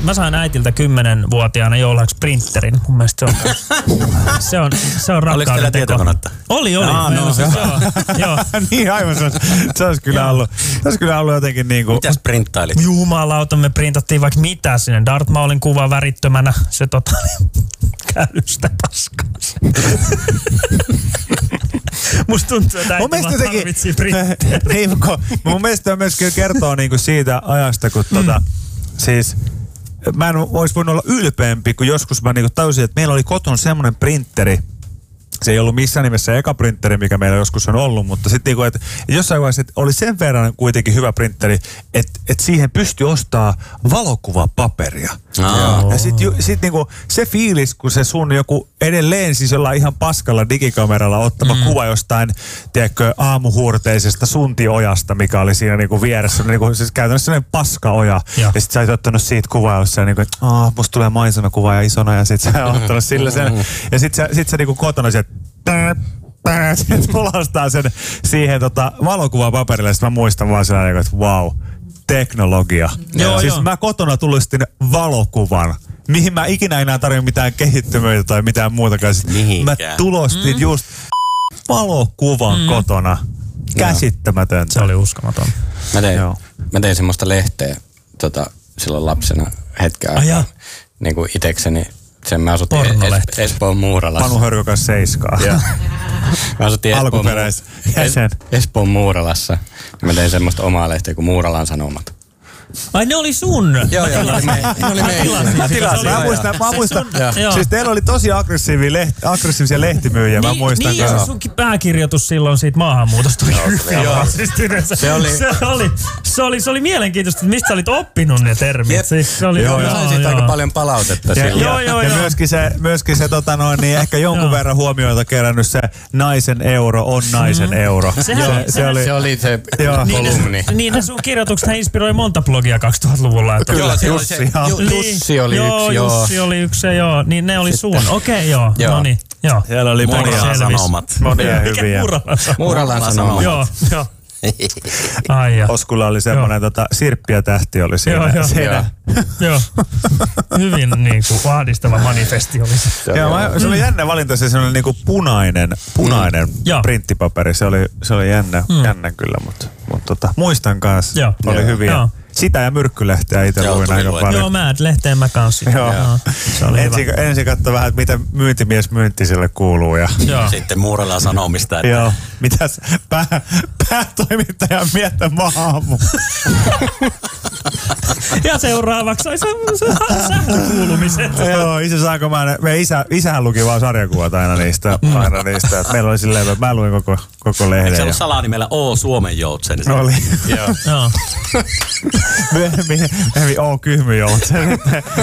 mä sain äitiltä 10-vuotiaana joulaksi printerin. Mun mielestä se on rakkauden oliko teillä tietokonetta? Oli. Joo. Niin aivan, se olisi kyllä ollut. Se olisi kyllä ollut jotenkin niinku... Mitäs printtailit? Jumalauta, me printattiin vaikka mitä sinne. Darth Maulin kuva värittömänä. Se käydystä paskaa. Musta tuntuu, että äiti vaan tarvitsee printteri. Mun mielestä on myös kertoo niinku siitä ajasta, kun siis... Mä en olisi voinut olla ylpeämpi, kun joskus mä niinku tajusin, että meillä oli kotona semmoinen printeri. Se ei ollut missään nimessä eka printeri, mikä meillä joskus on ollut, mutta sitten niinku, että jossain vaiheessa oli sen verran kuitenkin hyvä printeri, että siihen pystyi ostamaan valokuvapaperia. Ja sit niinku se fiilis, kun se sun joku edelleen siis jollain ihan paskalla digikameralla ottama kuva jostain, tiedätkö, aamuhuurteisesta suntiojasta, mikä oli siinä niinku vieressä, niinku siis käytännössä sellainen paskaoja. Ja sit sä oot ottanut siitä kuvaa, jossa niinku, että musta tulee maisemakuva ja isona, ja sit sä oot ottanut sillä sen. Ja sit sä niinku kotona se tulostaa sen siihen valokuvapaperille, ja sit mä muistan vaan sellainen, että wow, teknologia. Siis mä kotona tulistin valokuvan, mihin mä ikinä enää tarvitse mitään kehittymöitä tai mitään muutakaan. Mä tulostin just valokuvan kotona. Käsittämätöntä. Se oli uskomaton. Mä tein semmoista lehteä silloin lapsena hetken aikaa. Niin kuin itekseni. Sen mä asuttiin Espoon Muuralassa. Panu Hörkökas 7. Mä asuttiin Espoon Muuralassa. Mä tein semmoista omaa lehteä kuin Muuralan Sanomat. Ai ne oli sun? Joo, ne oli meidän. Mä muistan. Siis teillä oli tosi aggressiivisia lehtimyyjiä, mä muistan. Niin, ja sunkin pääkirjoitus silloin siitä maahanmuutosta oli hyvin vasistyneensä. Se oli mielenkiintoista, että mistä sä olit oppinut ne termit. Siis se oli, mä sain siitä aika paljon palautetta silloin. Ja myöskin se niin ehkä jonkun verran huomioita kerännyt se naisen euro on naisen euro. Se oli se kolumni. Niin, ne sun kirjoitukset inspiroi monta blogia 2000-luvulla. Kyllä, Jussi oli yksi, joo. Jussi oli yksi, joo. Niin ne oli sun. Okei, joo. No niin, joo. Siellä oli Muuralan Sanomat. Monia hyviä. Muuralan Sanomat. Joo. Oskulla oli semmoinen Sirppi ja tähti oli siinä. Joo. Hyvin niinku ahdistava manifesti oli se. Se oli jännä valinta, se oli niinku punainen printtipaperi. Se oli jännä kyllä, mutta muistan kanssa. Oli hyviä. Sitä ja myrkkylehteä itse luin aika paljon. Joo, Mad-lehteen mä kanssa. Joo. Se oli ensin katso vähän, että mitä myyntimies myyntiselle kuuluu. Ja sitten Muuralan Sanomista. Että... Joo, mitäs päätoimittaja miettä aamu. Ja seuraavaksi oli sähkökuulumiset. Joo, isähän luki vaan sarjakuvat aina niistä. Meillä oli silleen, että mä luin koko lehden. Eikö se ollut salanimellä O Suomen joutsen? Oli. Joo. Myöhemmin O Kyhmyjoutsen.